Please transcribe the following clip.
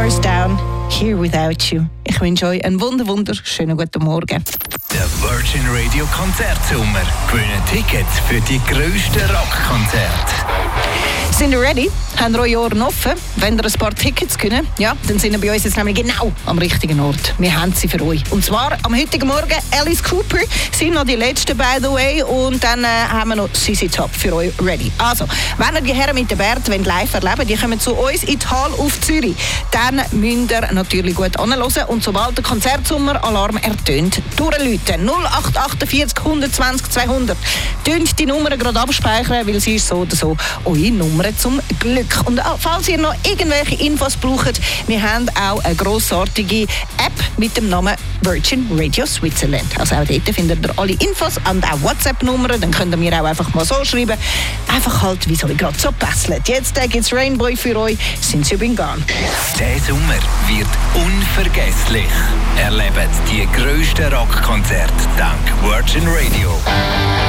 Doors Down, Here Without You. Ich wünsche euch einen wunderschönen guten Morgen. Der Virgin Radio Konzertsommer. Gewinnen Tickets für die grössten Rockkonzerte. Sind ihr ready? Haben ihr eure Ohren offen? Wenn ihr ein paar Tickets können, ja, dann sind wir bei uns jetzt nämlich genau am richtigen Ort. Wir haben sie für euch. Und zwar am heutigen Morgen Alice Cooper, sind noch die letzten, by the way. Und dann haben wir noch ZZ Top für euch ready. Also, wenn ihr die Herren mit den Bärten live erleben, die kommen zu uns in die Halle auf Zürich, dann müsst ihr natürlich gut anhören. Und sobald der Konzertsommer-Alarm ertönt, durchläuten. 0848 120 200. Tönt die Nummer gerade abspeichern, weil sie ist so oder so eure Nummer zum Glück. Und falls ihr noch irgendwelche Infos braucht, wir haben auch eine grossartige App mit dem Namen Virgin Radio Switzerland. Also auch dort findet ihr alle Infos und auch WhatsApp-Nummern. Dann könnt ihr mir auch einfach mal so schreiben. Einfach halt, wie es euch gerade so passt. Jetzt gibt es Rainbow für euch, Since You've Been Gone. Der Sommer wird unvergesslich. Erlebt die grössten Rockkonzerte dank Virgin Radio.